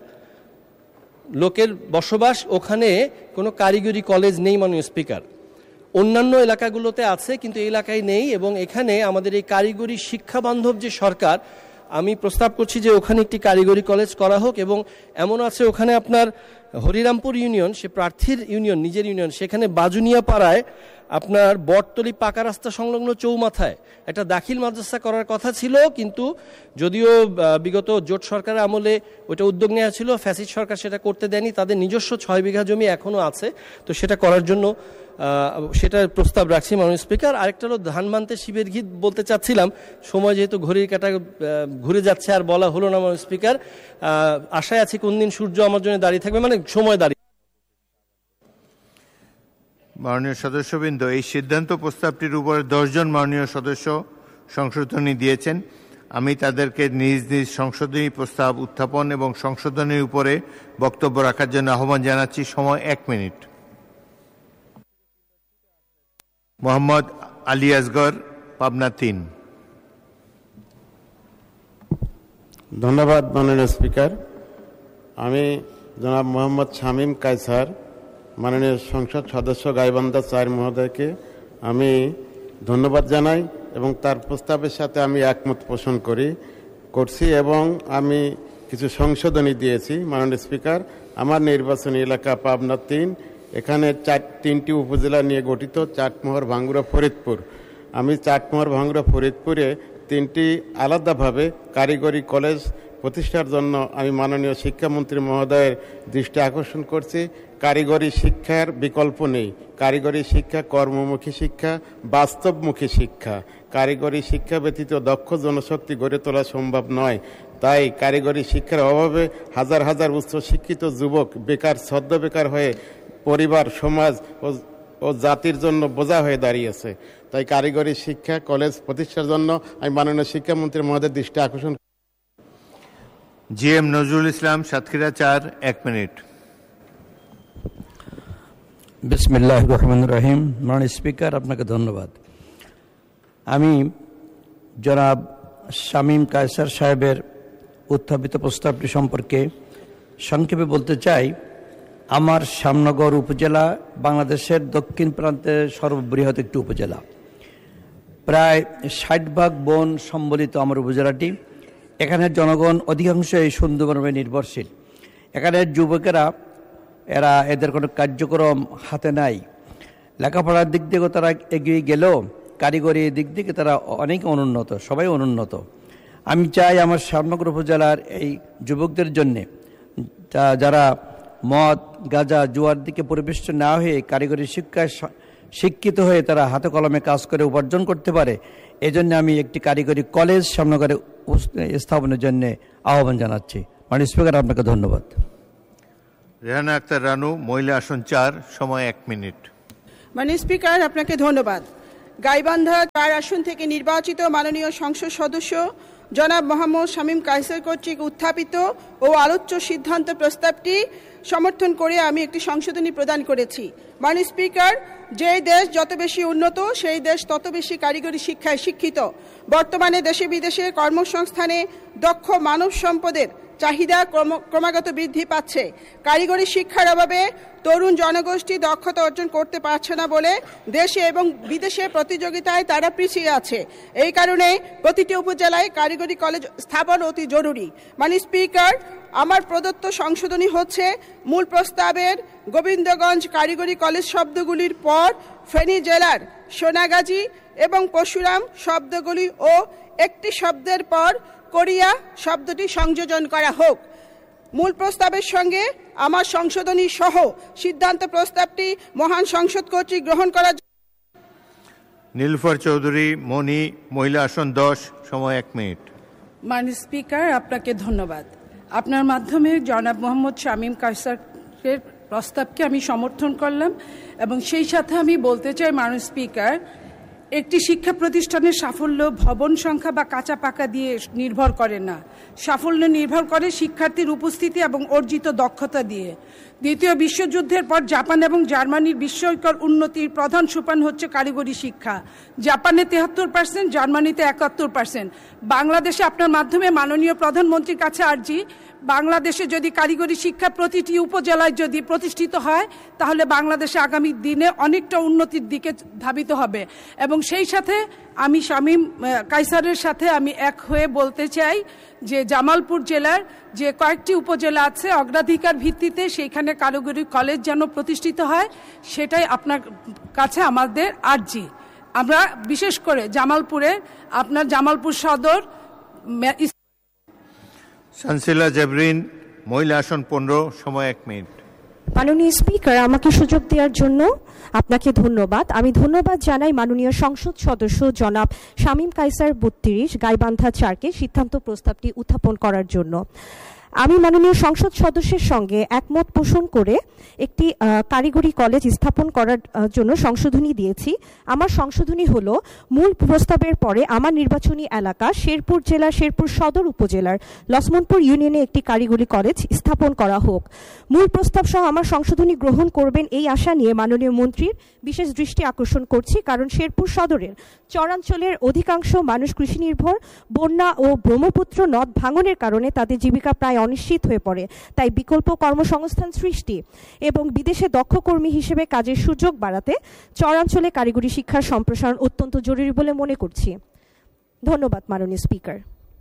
লোকের বসবাস। ওখানে কোনো কারিগরি কলেজ নেই মাননীয় স্পিকার। অন্যান্য এলাকাগুলোতে আছে, কিন্তু এই এলাকায় নেই। এবং এখানে আমাদের এই কারিগরি শিক্ষা বান্ধব যে সরকার, আমি প্রস্তাব করছি যে ওখানে একটি কারিগরি কলেজ করা হোক। এবং এমন আছে, ওখানে আপনার হরিরামপুর ইউনিয়ন, সে প্রার্থীর ইউনিয়ন, নিজের ইউনিয়ন, সেখানে বাজুনিয়া পাড়ায় আপনার বটতলি পাকা রাস্তা সংলগ্ন চৌমাথায় একটা দাখিল মাদ্রাসা করার কথা ছিল, কিন্তু যদিও বিগত জোট সরকারের আমলে ওইটা উদ্যোগ নেওয়া ছিল, ফ্যাসিস্ট সরকার সেটা করতে দেয়নি। তাদের নিজস্ব ছয় বিঘা জমি এখনও আছে, তো সেটা করার জন্য সেটা প্রস্তাব রাখছি মাননীয় স্পিকার। আরেকটা হলো ধানমান্তে শিবের গীত বলতে চাচ্ছিলাম, সময় যেহেতু ঘড়ির কাঁটা ঘুরে যাচ্ছে আর বলা হলো না মাননীয় স্পিকার। আশায় আছি কোন দিন সূর্য আমার জন্য দাঁড়িয়ে থাকবে, মানে সময় দাঁড়িয়ে। মাননীয় সদস্যবৃন্দ, এই সিদ্ধান্ত প্রস্তাবটির উপরে দশজন মাননীয় সদস্য সংশোধনী দিয়েছেন। আমি তাদেরকে নিজ নিজ সংশোধনী প্রস্তাব উত্থাপন এবং সংশোধনীর উপরে বক্তব্য রাখার জন্য আহ্বান জানাচ্ছি। সময় এক মিনিট। মোহাম্মদ আলী আসগর, পাবনা তিন। ধন্যবাদ মাননীয় স্পিকার। আমি জনাব মোহাম্মদ শামীম কায়সার, মাননীয় সংসদ সদস্য গাইবান্ধা চার মহোদয়কে আমি ধন্যবাদ জানাই এবং তার প্রস্তাবের সাথে আমি একমত পোষণ করি করছি এবং আমি কিছু সংশোধনী দিয়েছি। মাননীয় স্পিকার, আমার নির্বাচনী এলাকা পাবনা তিন, এখানে চার তিনটি উপজেলা নিয়ে গঠিত, চাটমোহর, ভাঙ্গুড়া, ফরিদপুর। আমি চাটমোহর, ভাঙ্গুড়া, ফরিদপুরে তিনটি আলাদাভাবে কারিগরি কলেজ প্রতিষ্ঠার জন্য আমি মাননীয় শিক্ষামন্ত্রী মহোদয়ের দৃষ্টি আকর্ষণ করছি। কারিগরি শিক্ষার বিকল্প নেই। কারিগরি শিক্ষা কর্মমুখী শিক্ষা, বাস্তবমুখী শিক্ষা। কারিগরি শিক্ষা ব্যতীত দক্ষ জনশক্তি গড়ে তোলা সম্ভব নয়। তাই কারিগরি শিক্ষার অভাবে হাজার হাজার উচ্চ শিক্ষিত যুবক বেকার, ছদ্ম বেকার হয়ে পরিবার, সমাজ ও জাতির জন্য বোঝা হয়ে দাঁড়িয়েছে। তাই কারিগরি শিক্ষা কলেজ প্রতিষ্ঠার জন্য আমি মাননীয় শিক্ষামন্ত্রী মহোদয়ের দৃষ্টি আকর্ষণ। জি এম নজরুল ইসলাম, সাতক্ষীরা চার, এক মিনিট। বিসমিল্লাহির রহমানির রহিম। মাননীয় স্পিকার, আপনাকে ধন্যবাদ। আমি জনাব শামীম কায়সার সাহেবের উত্থাপিত প্রস্তাবটি সম্পর্কে সংক্ষেপে বলতে চাই। আমার শ্যামনগর উপজেলা বাংলাদেশের দক্ষিণ প্রান্তের সর্ববৃহৎ একটি উপজেলা। প্রায় ষাট ভাগ বন সম্বলিত আমার উপজেলাটি। এখানের জনগণ অধিকাংশ এই সুন্দরবনে নির্ভরশীল। এখানের যুবকেরা, এরা এদের কোনো কার্যক্রম হাতে নাই। লেখাপড়ার দিক থেকে তারা এগিয়ে গেলেও কারিগরি দিক থেকে তারা অনেক অনুন্নত, সবাই অনুন্নত। আমি চাই আমার শ্যামনগর উপজেলার এই যুবকদের জন্যে, যারা মদ, গাঁজা, জুয়ার দিকে পরিবেষ্ট না হয়ে কারিগরি শিক্ষায় শিক্ষিত হয়ে তারা হাতে কলমে কাজ করে উপার্জন করতে পারে, এজন্য আমি একটি কারিগরি কলেজ শ্যামনগরে স্থাপনের জন্য আহ্বান জানাচ্ছি। মাননীয় স্পিকার, আপনাকে ধন্যবাদ। রেহানা আক্তার রানু, মহিলা আসন চার, সময় এক মিনিট। মাননীয় স্পিকার, আপনাকে ধন্যবাদ। গাইবান্ধা চার আসন থেকে নির্বাচিত মাননীয় সংসদ সদস্য জনাব মোহাম্মদ শামীম কায়সার কর্তৃক উত্থাপিত ও আলোচ্য সিদ্ধান্ত প্রস্তাবটি সমর্থন করে আমি একটি সংশোধনী প্রদান করেছি। মাননীয় স্পিকার, যে দেশ যত বেশি উন্নত সেই দেশ তত বেশি কারিগরি শিক্ষায় শিক্ষিত। বর্তমানে দেশে বিদেশে কর্মসংস্থানে দক্ষ মানব সম্পদের চাহিদা ক্রমাগত বৃদ্ধি পাচ্ছে। কারিগরি শিক্ষার অভাবে তরুণ জনগোষ্ঠী দক্ষতা অর্জন করতে পারছে না বলে দেশে এবং বিদেশে প্রতিযোগিতায় তারা পিছিয়ে আছে। এই কারণে প্রতিটি উপজেলায় কারিগরি কলেজ স্থাপন অতি জরুরি। মাননীয় স্পিকার, আমার প্রদত্ত সংশোধনী হচ্ছে মূল প্রস্তাবের গোবিন্দগঞ্জ কারিগরি কলেজ শব্দগুলির পর ফেনী জেলার সোনাগাজী এবং পরশুরাম শব্দগুলি ও একটি শব্দের পর কোরিয়া শব্দটি সংযোজন করা হোক। মূল প্রস্তাবের সঙ্গে আমার সংশোধনী সহ সিদ্ধান্ত প্রস্তাবটি মহান সংসদ কর্তৃক গ্রহণ করার নীলুফার চৌধুরী মনি, মহিলা আসন দশ, সময় এক মিনিট। মাননীয় স্পিকার, আপনাকে ধন্যবাদ। আপনার মাধ্যমে জনাব মোহাম্মদ শামীম কায়সারের প্রস্তাবকে আমি সমর্থন করলাম এবং সেই সাথে আমি বলতে চাই মাননীয় স্পিকার, একটি শিক্ষা প্রতিষ্ঠানের সাফল্য ভবন সংখ্যা বা কাঁচা পাকা দিয়ে নির্ভর করে না। সাফল্য নির্ভর করে শিক্ষার্থীর উপস্থিতি এবং অর্জিত দক্ষতা দিয়ে। দ্বিতীয় বিশ্বযুদ্ধের পর জাপান এবং জার্মানির বিস্ময়কর উন্নতির প্রধান সোপান হচ্ছে কারিগরি শিক্ষা। জাপানে তেহাত্তর পার্সেন্ট, জার্মানিতে একাত্তর পার্সেন্ট। বাংলাদেশে আপনার মাধ্যমে মাননীয় প্রধানমন্ত্রীর কাছে আর্জি, বাংলাদেশে যদি কারিগরি শিক্ষা প্রতিটি উপজেলায় যদি প্রতিষ্ঠিত হয় তাহলে বাংলাদেশে আগামী দিনে অনেকটা উন্নতির দিকে ধাবিত হবে। এবং সেই সাথে আমি শামীম কায়সারের সাথে আমি এক হয়ে বলতে চাই যে জামালপুর জেলার যে কয়েকটি উপজেলা আছে অগ্রাধিকার ভিত্তিতে সেইখানে কারিগরি কলেজ যেন প্রতিষ্ঠিত হয়, সেটাই আপনার কাছে আমাদের আর্জি। আমরা বিশেষ করে জামালপুরে আপনার জামালপুর সদর সানসিলা জেবরিন, মহিলা আসন পনেরো, সময় এক মিনিট। মাননীয় স্পিকার, আমাকে সুযোগ দেওয়ার জন্য আপনাকে ধন্যবাদ। আমি ধন্যবাদ জানাই মাননীয় সংসদ সদস্য জনাব শামীম কায়সার বত্রিশ গাইবান্ধা চারকে সিদ্ধান্ত প্রস্তাবটি উত্থাপন করার জন্য। আমি মাননীয় সংসদ সদস্যের সঙ্গে একমত পোষণ করে একটি কারিগরি কলেজ স্থাপন করার জন্য সংশোধনী দিয়েছি। আমার সংশোধনী হলো মূল প্রস্তাবের পরে আমার নির্বাচনী এলাকা শেরপুর জেলা শেরপুর সদর উপজেলার লছমনপুর ইউনিয়নে একটি কারিগরি কলেজ স্থাপন করা হোক। মূল প্রস্তাব সহ আমার সংশোধনী গ্রহণ করবেন এই আশা নিয়ে মাননীয় মন্ত্রীর বিশেষ দৃষ্টি আকর্ষণ করছি, কারণ শেরপুর সদরের চরাঞ্চলের অধিকাংশ মানুষ কৃষি নির্ভর। বন্যা ও ব্রহ্মপুত্র নদ ভাঙনের কারণে তাদের জীবিকা প্রায় অনিশ্চিত হয়ে পড়ে। তাই বিকল্প কর্মসংস্থান সৃষ্টি এবং বিদেশে দক্ষ কর্মী হিসেবে কাজের সুযোগ বাড়াতে চরাঞ্চলে কারিগরি শিক্ষার সম্প্রসারণ অত্যন্ত জরুরি বলে মনে করছি। ধন্যবাদ মাননীয় স্পিকার।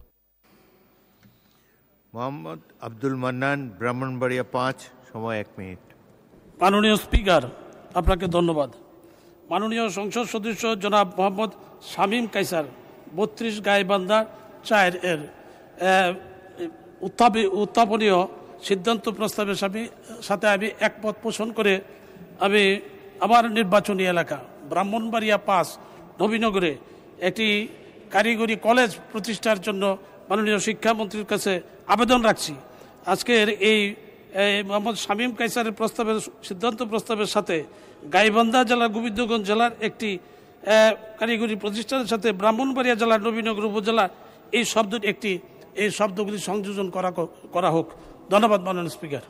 মোহাম্মদ আব্দুল মান্নান, ব্রাহ্মণবাড়িয়া পাঁচ, সময় এক মিনিট। মাননীয় স্পিকার, আপনাকে ধন্যবাদ। মাননীয় সংসদ সদস্য জনাব মোহাম্মদ শামীম কায়সার বত্রিশ গাইবান্ধা চার এর উত্থাপনীয় সিদ্ধান্ত প্রস্তাবের সাথে আমি একমত পোষণ করে আমি আমার নির্বাচনী এলাকা ব্রাহ্মণবাড়িয়া পাঁচ নবীনগরে একটি কারিগরি কলেজ প্রতিষ্ঠার জন্য মাননীয় শিক্ষামন্ত্রীর কাছে আবেদন রাখছি। আজকের এই মোহাম্মদ শামীম কায়সারের প্রস্তাবের সিদ্ধান্ত প্রস্তাবের সাথে গাইবান্ধা জেলার গোবিন্দগঞ্জ জেলার একটি কারিগরি প্রতিষ্ঠানের সাথে ব্রাহ্মণবাড়িয়া জেলার নবীনগর উপজেলা এই শব্দ একটি এই শব্দগুলি সংযোজন করা করা হোক। ধন্যবাদ মাননীয় স্পিকার।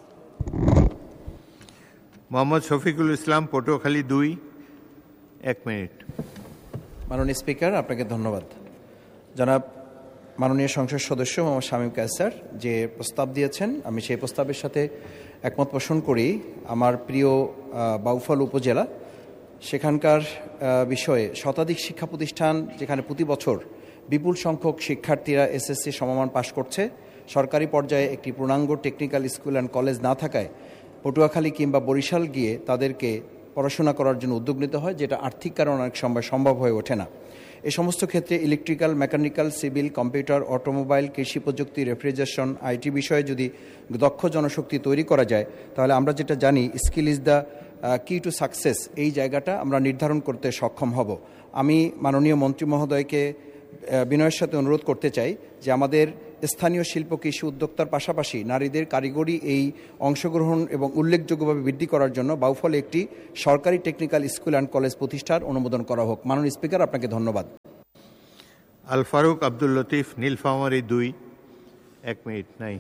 মোহাম্মদ শফিকুল ইসলাম, পটুয়াখালী দুই, এক মিনিট। মাননীয় স্পিকার, আপনাকে ধন্যবাদ। জনাব মাননীয় সংসদ সদস্য মোহাম্মদ শামীম কায়সার যে প্রস্তাব দিয়েছেন আমি সেই প্রস্তাবের সাথে একমত পোষণ করি। আমার প্রিয় বাউফল উপজেলা, সেখানকার বিষয়ে শতাধিক শিক্ষা প্রতিষ্ঠান যেখানে প্রতি বছর বিপুল সংখ্যক শিক্ষার্থীরা এসএসসি সমমান পাশ করছে, সরকারি পর্যায়ে একটি পূর্ণাঙ্গ টেকনিক্যাল স্কুল অ্যান্ড কলেজ না থাকায় পটুয়াখালী কিংবা বরিশাল গিয়ে তাদেরকে পড়াশোনা করার জন্য উদ্যোগ নিতে হয়, যেটা আর্থিক কারণে অনেক সময় সম্ভব হয়ে ওঠে না। এই সমস্ত ক্ষেত্রে electrical, mechanical, civil, computer, automobile, কৃষি প্রযুক্তি, রেফ্রিজারেশন, আইটি বিষয়ে যদি দক্ষ জনশক্তি তৈরি করা যায় তাহলে আমরা যেটা জানি স্কিল ইজ দ্য কি টু সাকসেস, এই জায়গাটা আমরা নির্ধারণ করতে সক্ষম হব। আমি মাননীয় মন্ত্রী মহোদয়কে বিনয়ের সাথে অনুরোধ করতে চাই যে আমাদের স্থানীয় শিল্প কৃষি উদ্যোক্তার পাশাপাশি নারীদের কারিগরি এই অংশগ্রহণ এবং উল্লেখযোগ্যভাবে বৃদ্ধি করার জন্য বাউফলে একটি সরকারি টেকনিক্যাল স্কুল অ্যান্ড কলেজ প্রতিষ্ঠার অনুমোদন করা হোক। মাননীয় স্পিকার, আপনাকে ধন্যবাদ। আল ফারুক আব্দুল লতিফ, নীলফামারী দুই। এক মিনিট নাই।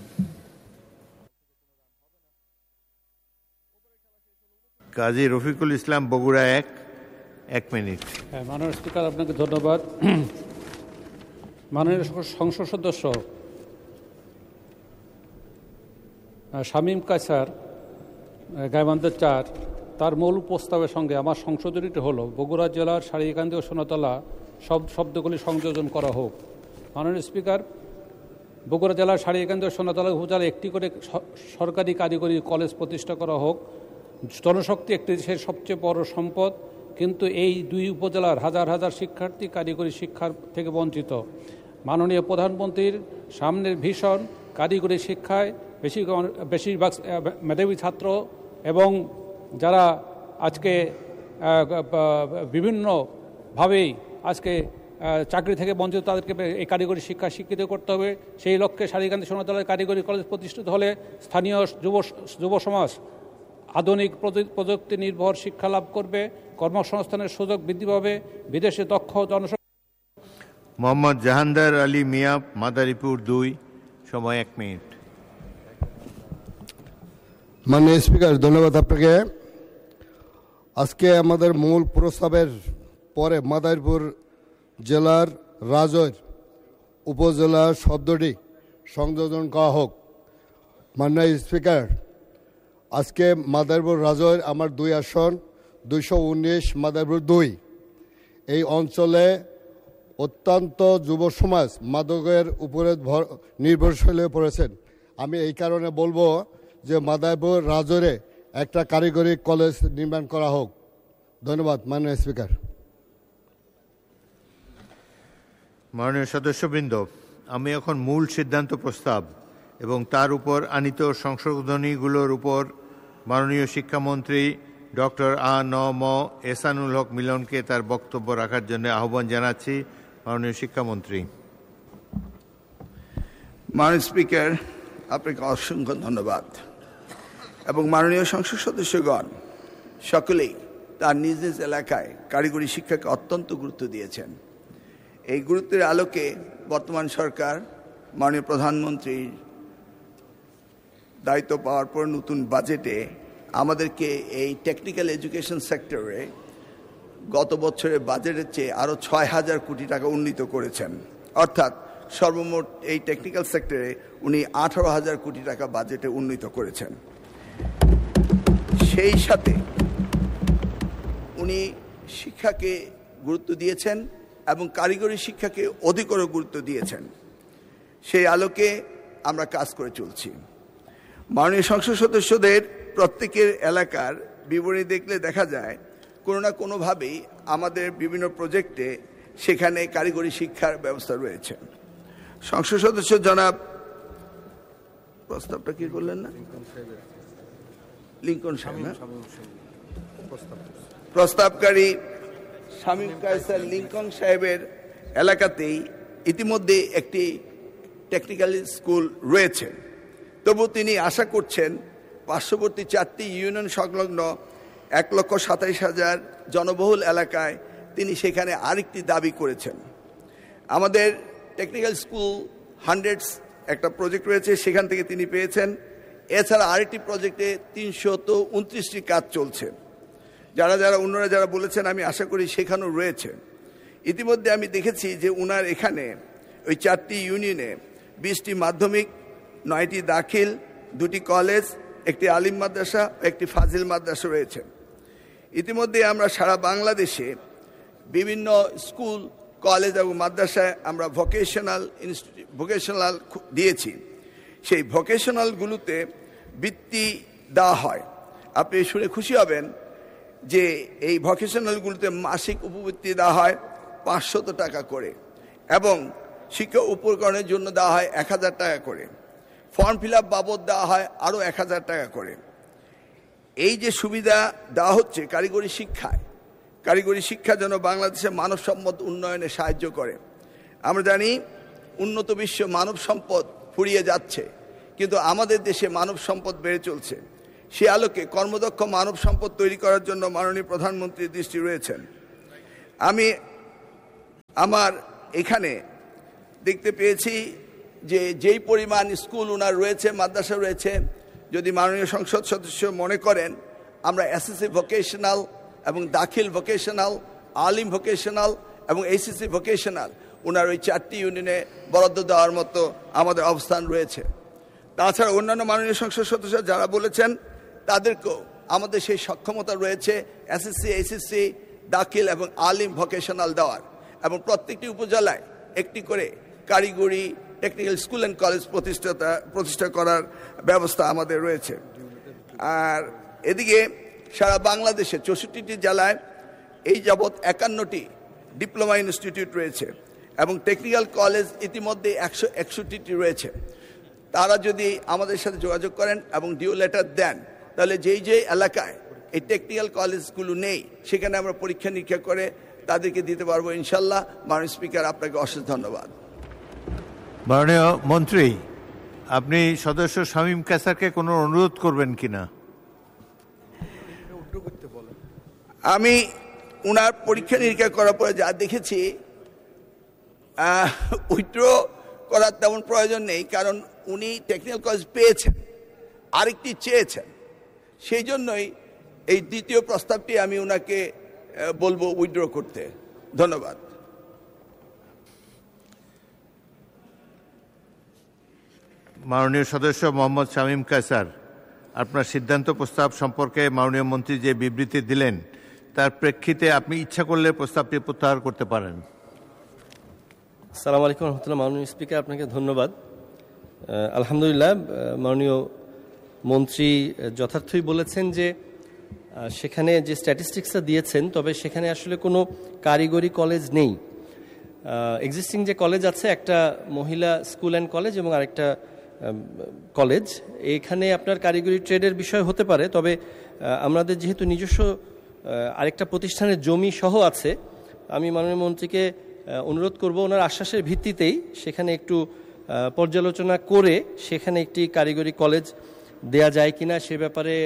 কাজী রফিকুল ইসলাম, বগুড়া এক। এক মিনিট। মাননীয় স্পিকার, আপনাকে ধন্যবাদ। মাননীয় সংসদ সদস্য শামীম কায়সার, গাইবান্ধা চার, তার মূল প্রস্তাবের সঙ্গে আমার সংশোধনীটি হল বগুড়া জেলার সারিকান্দি ও সোনাতলা সব শব্দগুলি সংযোজন করা হোক। মাননীয় স্পিকার, বগুড়া জেলার সারিকান্দি ও সোনাতলা উপজেলায় একটি করে সরকারি কারিগরি কলেজ প্রতিষ্ঠা করা হোক। জনশক্তি একটি দেশের সবচেয়ে বড় সম্পদ, কিন্তু এই দুই উপজেলার হাজার হাজার শিক্ষার্থী কারিগরি শিক্ষার থেকে বঞ্চিত। মাননীয় প্রধানমন্ত্রীর সামনের ভীষণ কারিগরি শিক্ষায় বেশি বেশিরভাগ মেধাবী ছাত্র এবং যারা আজকে বিভিন্নভাবেই আজকে চাকরি থেকে বঞ্চিত, তাদেরকে এই কারিগরি শিক্ষা শিক্ষিত করতে হবে। সেই লক্ষ্যে সারিকান্দি সোনাতলায় কারিগরি কলেজ প্রতিষ্ঠিত হলে স্থানীয় যুব যুব সমাজ আধুনিক প্রযুক্তি নির্ভর শিক্ষা লাভ করবে, কর্মসংস্থানের সুযোগ বৃদ্ধি পাবে, বিদেশে দক্ষ জনশক্তি। মোহাম্মদ জাহানদার আলী মিয়া, মাদারীপুর দুই। সময় এক মিনিট। মাননীয় স্পিকার, ধন্যবাদ আপনাকে। আজকে আমাদের মূল প্রস্তাবের পরে মাদারীপুর জেলার রাজৈর উপজেলা শব্দটি সংযোজন করা হোক। মাননীয় স্পিকার, আজকে মাদারীপুর রাজৈর আমার দুই আসন, দুইশো উনিশ মাদারীপুর দুই। এই অঞ্চলে অত্যন্ত যুব সমাজ মাদকের উপরে নির্ভরশীল হয়ে পড়েছেন। আমি এই কারণে বলবো যে মাদারীপুর রাজৈরে একটা কারিগরি কলেজ নির্মাণ করা হোক। ধন্যবাদ মাননীয় স্পিকার। মাননীয় সদস্যবৃন্দ, আমি এখন মূল সিদ্ধান্ত প্রস্তাব এবং তার উপর আনিত সংশোধনীগুলোর উপর মাননীয় শিক্ষামন্ত্রী ডক্টর আ ন ম এহসানুল হক মিলনকে তার বক্তব্য রাখার জন্য আহ্বান জানাচ্ছি। মাননীয় শিক্ষামন্ত্রী। মাননীয় স্পিকার, আপনাকে অসংখ্য ধন্যবাদ। এবং মাননীয় সংসদ সদস্যগণ সকলেই তার নিজ নিজ এলাকায় কারিগরি শিক্ষাকে অত্যন্ত গুরুত্ব দিয়েছেন। এই গুরুত্বের আলোকে বর্তমান সরকার মাননীয় প্রধানমন্ত্রীর দায়িত্ব পাওয়ার পর নতুন বাজেটে আমাদেরকে এই টেকনিক্যাল এডুকেশন সেক্টরে গত বছরের বাজেটের চেয়ে আরও ছয় হাজার কোটি টাকা উন্নীত করেছেন। অর্থাৎ সর্বমোট এই টেকনিক্যাল সেক্টরে উনি আঠারো হাজার কোটি টাকা বাজেটে উন্নীত করেছেন। সেই সাথে উনি শিক্ষাকে গুরুত্ব দিয়েছেন এবং কারিগরি শিক্ষাকে অধিকতর গুরুত্ব দিয়েছেন। সেই আলোকে আমরা কাজ করে চলছি। মাননীয় সংসদ সদস্যদের প্রত্যেকের এলাকার বিবরণী দেখলে দেখা যায় কোনো না কোনোভাবেই আমাদের বিভিন্ন প্রজেক্টে সেখানে কারিগরি শিক্ষার ব্যবস্থা রয়েছে। সংসদ সদস্য জনাব প্রস্তাবটা কি করলেন না লিঙ্কন সাহেব, প্রস্তাবকারী শামীম কায়সার লিঙ্কন সাহেবের এলাকাতেই ইতিমধ্যে একটি টেকনিক্যাল স্কুল রয়েছে। তবু তিনি আশা করছেন পার্শ্ববর্তী চারটি ইউনিয়ন সংলগ্ন এক লক্ষ সাতাইশ হাজার জনবহুল এলাকায় তিনি সেখানে আরেকটি দাবি করেছেন। আমাদের টেকনিক্যাল স্কুল হান্ড্রেডস একটা প্রজেক্ট রয়েছে, সেখান থেকে তিনি পেয়েছেন। এছাড়া আরেকটি প্রজেক্টে তিনশত উনত্রিশটি কাজ চলছে। যারা যারা অন্যরা যারা বলেছেন আমি আশা করি সেখানেও রয়েছে। ইতিমধ্যে আমি দেখেছি যে উনার এখানে ওই চারটি ইউনিয়নে বিশটি মাধ্যমিক, নয়টি দাখিল, দুটি কলেজ, একটি আলিম মাদ্রাসা, একটি ফাজিল মাদ্রাসা রয়েছে। ইতিমধ্যে আমরা সারা বাংলাদেশে বিভিন্ন স্কুল, কলেজ এবং মাদ্রাসায় আমরা ভোকেশনাল ইনস্টিটিউট ভোকেশনাল দিয়েছি। সেই ভোকেশনালগুলোতে বৃত্তি দেওয়া হয়। আপনি শুনে খুশি হবেন যে এই ভোকেশনালগুলোতে মাসিক উপবৃত্তি দেওয়া হয় পাঁচশত টাকা করে এবং শিক্ষা উপকরণের জন্য দেওয়া হয় এক হাজার টাকা করে। ফর্ম ফিল আপ বাবদ দেওয়া হয় আরও এক হাজার টাকা করে। এই যে সুবিধা দেওয়া হচ্ছে কারিগরি শিক্ষায়, কারিগরি শিক্ষা যেন বাংলাদেশের মানবসম্পদ উন্নয়নে সাহায্য করে। আমরা জানি উন্নত বিশ্ব মানব সম্পদ ফুরিয়ে যাচ্ছে, কিন্তু আমাদের দেশে মানব সম্পদ বেড়ে চলছে। সে আলোকে কর্মদক্ষ মানব সম্পদ তৈরি করার জন্য মাননীয় প্রধানমন্ত্রীর দৃষ্টি রয়েছেন। আমি আমার এখানে দেখতে পেয়েছি যে যেই পরিমাণ স্কুল ওনার রয়েছে, মাদ্রাসা রয়েছে, যদি মাননীয় সংসদ সদস্য মনে করেন আমরা এসএসসি ভোকেশনাল এবং দাখিল ভোকেশনাল, আলিম ভোকেশনাল এবং এইচএসসি ভোকেশনাল ওনার ওই চারটি ইউনিয়নে বরাদ্দ দেওয়ার মতো আমাদের অবস্থান রয়েছে। তাছাড়া অন্যান্য মাননীয় সংসদ সদস্য যারা বলেছেন তাদেরকেও আমাদের সেই সক্ষমতা রয়েছে এসএসসি, এইচএসসি, দাখিল এবং আলিম ভোকেশনাল দেওয়ার, এবং প্রত্যেকটি উপজেলায় একটি করে কারিগরি টেকনিক্যাল স্কুল অ্যান্ড কলেজ প্রতিষ্ঠাতা প্রতিষ্ঠা করার ব্যবস্থা আমাদের রয়েছে। আর এদিকে সারা বাংলাদেশে চৌষট্টিটি জেলায় এই যাবৎ একান্নটি ডিপ্লোমা ইনস্টিটিউট রয়েছে এবং টেকনিক্যাল কলেজ ইতিমধ্যে একশো একষট্টিটি রয়েছে। তারা যদি আমাদের সাথে যোগাযোগ করেন এবং ডিও লেটার দেন, তাহলে যেই যেই এলাকায় এই টেকনিক্যাল কলেজগুলো নেই সেখানে আমরা পরীক্ষা নিরীক্ষা করে তাদেরকে দিতে পারবো ইনশাল্লাহ। মাননীয় স্পিকার, আপনাকে অশেষ ধন্যবাদ। মাননীয় মন্ত্রী, আপনি সদস্য শামীম কায়সারকে কোনো অনুরোধ করবেন কিনা? আমি উনার পরীক্ষা নিরীক্ষা করার পরে যা দেখেছি উইথড্র করার তেমন প্রয়োজন নেই, কারণ উনি টেকনিক্যাল কলেজ পেয়েছেন, আরেকটি চেয়েছেন, সেই জন্যই এই দ্বিতীয় প্রস্তাবটি আমি উনাকে বলবো উইথড্র করতে। ধন্যবাদ। মাননীয় সদস্য মোহাম্মদ শামীম কায়সার, আপনার সিদ্ধান্ত প্রস্তাব সম্পর্কে মাননীয় মন্ত্রী যে বিবৃতি দিলেন তার প্রেক্ষিতে আপনি ইচ্ছা করলে প্রস্তাবটি প্রত্যাহার করতে পারেন। আসসালামু আলাইকুম রহমতুল্লাহ। মাননীয় স্পিকার, আপনাকে ধন্যবাদ। আলহামদুলিল্লাহ, মাননীয় মন্ত্রী যথার্থই বলেছেন যে সেখানে যে স্ট্যাটিস্টিক্সটা দিয়েছেন, তবে সেখানে আসলে কোনো কারিগরি কলেজ নেই। এক্সিস্টিং যে কলেজ আছে, একটা মহিলা স্কুল অ্যান্ড কলেজ এবং আরেকটা কলেজ, এখানে আপনার কারিগরি ট্রেডের বিষয় হতে পারে, তবে আমাদের যেহেতু নিজস্ব আরেকটা প্রতিষ্ঠানের জমি সহ আছে, আমি মাননীয় মন্ত্রীকে অনুরোধ করব ওনার আশ্বাসের ভিত্তিতেই সেখানে একটু পর্যালোচনা করে সেখানে একটি কারিগরি কলেজ দেয়া যায় কিনা সে ব্যাপারে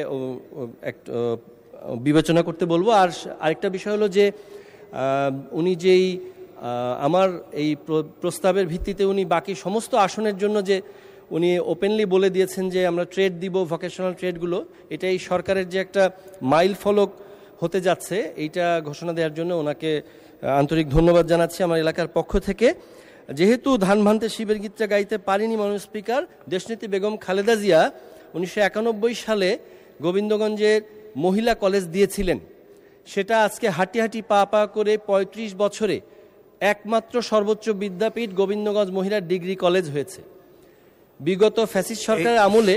বিবেচনা করতে বলবো। আর আরেকটা বিষয় হলো যে উনি যেই আমার এই প্রস্তাবের ভিত্তিতে উনি বাকি সমস্ত আসনের জন্য যে উনি ওপেনলি বলে দিয়েছেন যে আমরা ট্রেড দিব, ভোকেশনাল ট্রেডগুলো, এটা এই সরকারের যে একটা মাইল ফলক হতে যাচ্ছে, এইটা ঘোষণা দেওয়ার জন্য ওনাকে আন্তরিক ধন্যবাদ জানাচ্ছি আমার এলাকার পক্ষ থেকে। যেহেতু ধান ভান্তে শিবের গীতটা গাইতে পারিনি মাননীয় স্পিকার, দেশনেত্রী বেগম খালেদা জিয়া উনিশশো একানব্বই সালে গোবিন্দগঞ্জের মহিলা কলেজ দিয়েছিলেন, সেটা আজকে হাঁটি হাঁটি পা পা করে পঁয়ত্রিশ বছরে একমাত্র সর্বোচ্চ বিদ্যাপীঠ গোবিন্দগঞ্জ মহিলা ডিগ্রি কলেজ হয়েছে। বিগত ফ্যাসিস্ট সরকারের আমলে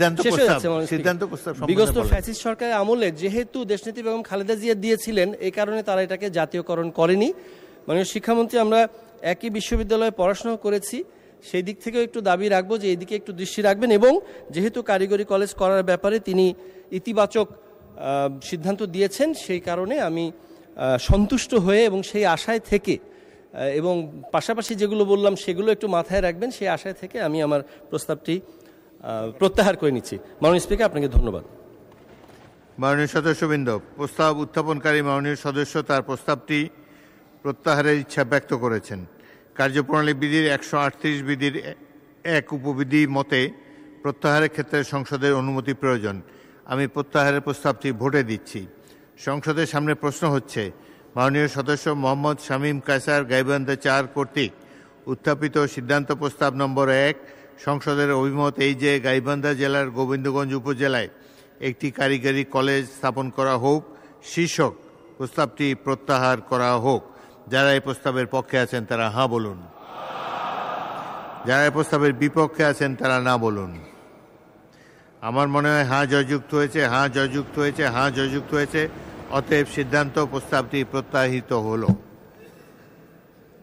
বিগত ফ্যাসিস্ট সরকারের আমলে যেহেতু দেশনেত্রী বেগম খালেদা জিয়া দিয়েছিলেন, এই কারণে তারা এটাকে জাতীয়করণ করেনি। মাননীয় শিক্ষামন্ত্রী, আমরা একই বিশ্ববিদ্যালয়ে পড়াশোনা করেছি, সেই দিক থেকেও একটু দাবি রাখবো যে এইদিকে একটু দৃষ্টি রাখবেন, এবং যেহেতু কারিগরি কলেজ করার ব্যাপারে তিনি ইতিবাচক সিদ্ধান্ত দিয়েছেন, সেই কারণে আমি সন্তুষ্ট হয়ে এবং সেই আশায় থেকে, এবং পাশাপাশি যেগুলো বললাম সেগুলো একটু মাথায় রাখবেন, সেই আশায় থেকে আমি আমার প্রস্তাবটি প্রত্যাহার করে নিচ্ছি। মাননীয় স্পিকার, আপনাকে ধন্যবাদ। মাননীয় সদস্যবৃন্দ, প্রস্তাব উত্থাপনকারী মাননীয় সদস্য তার প্রস্তাবটি প্রত্যাহারের ইচ্ছা ব্যক্ত করেছেন। কার্যপ্রণালী বিধির একশো আটত্রিশ বিধির এক উপবিধি মতে প্রত্যাহারের ক্ষেত্রে সংসদের অনুমতি প্রয়োজন। আমি প্রত্যাহারের প্রস্তাবটি ভোটে দিচ্ছি। সংসদের সামনে প্রশ্ন হচ্ছে, মাননীয় সদস্য মোহাম্মদ শামীম কায়সার গাইবান্ধা চার কর্তৃক উত্থাপিত সিদ্ধান্ত প্রস্তাব নম্বর এক, সংসদের অভিমত এই যে গাইবান্ধা জেলার গোবিন্দগঞ্জ উপজেলায় একটি কারিগরি কলেজ স্থাপন করা হোক শীর্ষক প্রস্তাবটি প্রত্যাহার করা হোক। যারা এই প্রস্তাবের পক্ষে আছেন তারা হাঁ বলুন, যারা এই প্রস্তাবের বিপক্ষে আছেন তারা না বলুন। আমার মনে হয় হাঁ জয়যুক্ত হয়েছে, হাঁ জয়যুক্ত হয়েছে, হাঁ জয়যুক্ত হয়েছে। অতএব সিদ্ধান্ত প্রস্তাবটি প্রত্যাহিত হলো।